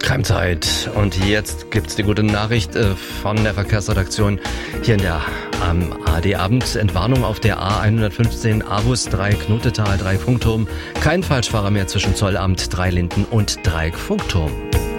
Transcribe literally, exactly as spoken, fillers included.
Crime-Zeit. Und jetzt gibt's die gute Nachricht äh, von der Verkehrsredaktion hier in der am A D Abend. Entwarnung auf der A hundertfünfzehn Avus Dreieck Knotetal Dreieck Funkturm. Kein Falschfahrer mehr zwischen Zollamt, Dreilinden und Dreieck Funkturm.